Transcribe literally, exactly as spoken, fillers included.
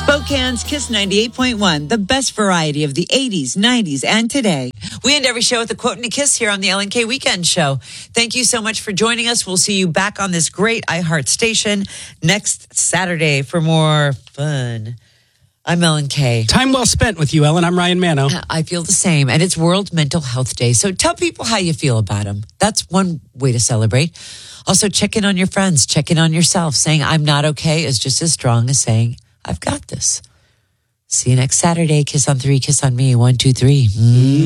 Spokane's Kiss ninety-eight point one, the best variety of the eighties, nineties, and today. We end every show with a quote and a kiss here on the L N K Weekend Show. Thank you so much for joining us. We'll see you back on this great iHeart station next Saturday for more fun. I'm Ellen K. Time well spent with you, Ellen. I'm Ryan Mano. I feel the same. And it's World Mental Health Day. So tell people how you feel about them. That's one way to celebrate. Also, check in on your friends. Check in on yourself. Saying, I'm not okay is just as strong as saying, I've got this. See you next Saturday. Kiss on three. Kiss on me. One, two, three. Mm.